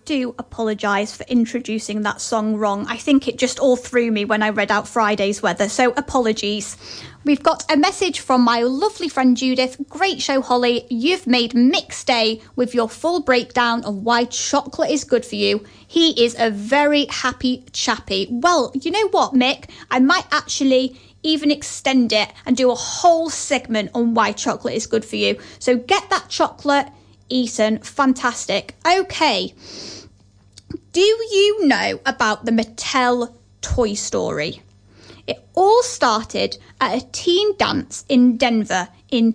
do apologise for introducing that song wrong. I think it just all threw me when I read out Friday's weather, so apologies. We've got a message from my lovely friend Judith. Great show, Holly. You've made Mick's day with your full breakdown of why chocolate is good for you. He is a very happy chappy. Well, you know what, Mick? I might actually even extend it and do a whole segment on why chocolate is good for you. So get that chocolate eaten. Fantastic. Okay. Do you know about the Mattel Toy Story? It all started at a teen dance in Denver in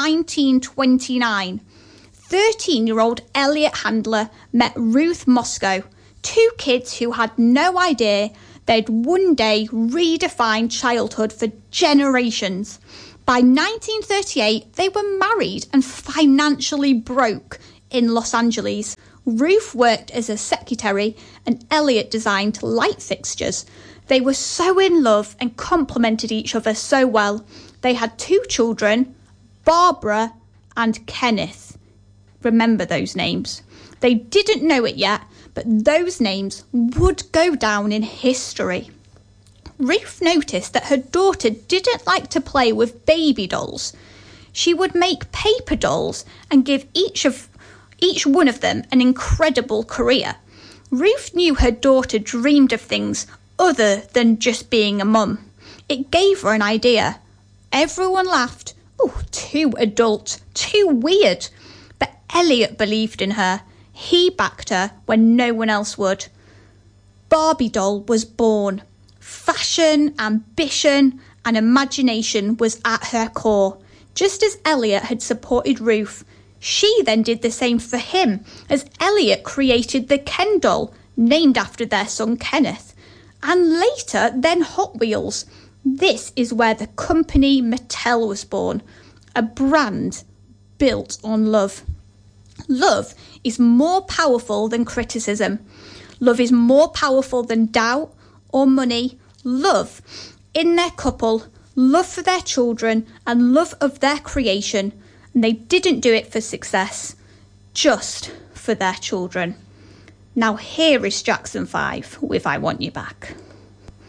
1929. 13-year-old Elliot Handler met Ruth Moscow, two kids who had no idea they'd one day redefine childhood for generations. By 1938, they were married and financially broke in Los Angeles. Ruth worked as a secretary and Elliot designed light fixtures. They were so in love and complemented each other so well. They had two children, Barbara and Kenneth. Remember those names. They didn't know it yet, but those names would go down in history. Ruth noticed that her daughter didn't like to play with baby dolls. She would make paper dolls and give each one of them an incredible career. Ruth knew her daughter dreamed of things other than just being a mum. It gave her an idea. Everyone laughed. Oh, too adult, too weird. But Elliot believed in her. He backed her when no one else would. Barbie doll was born. Fashion, ambition, and imagination was at her core. Just as Elliot had supported Ruth, she then did the same for him, as Elliot created the Ken doll, named after their son Kenneth. And later, then Hot Wheels. This is where the company Mattel was born, a brand built on love. Love is more powerful than criticism. Love is more powerful than doubt or money. Love in their couple, love for their children, and love of their creation. And they didn't do it for success, just for their children. Now here is Jackson 5 with I Want You Back.